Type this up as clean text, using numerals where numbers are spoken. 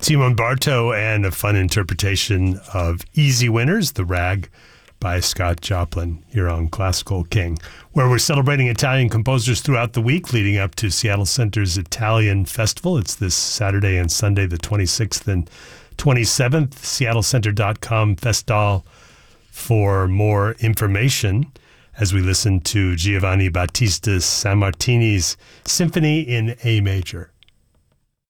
Timon Bartow and a fun interpretation of Easy Winners, The Rag by Scott Joplin, here on Classical King, where we're celebrating Italian composers throughout the week leading up to Seattle Center's Italian Festival. It's this Saturday and Sunday, the 26th and 27th. SeattleCenter.com Festal for more information as we listen to Giovanni Battista Sammartini's Symphony in A Major.